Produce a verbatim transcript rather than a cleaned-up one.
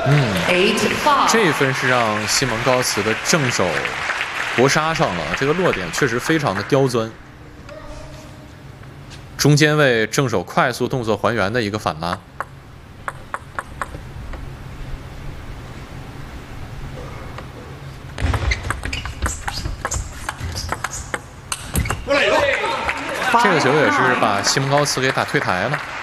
嗯，这一分是让西蒙高茨的正手搏杀上了，这个落点确实非常的刁钻。中间位正手快速动作还原的一个反拉。这个球也是把西蒙高茨给打退台了。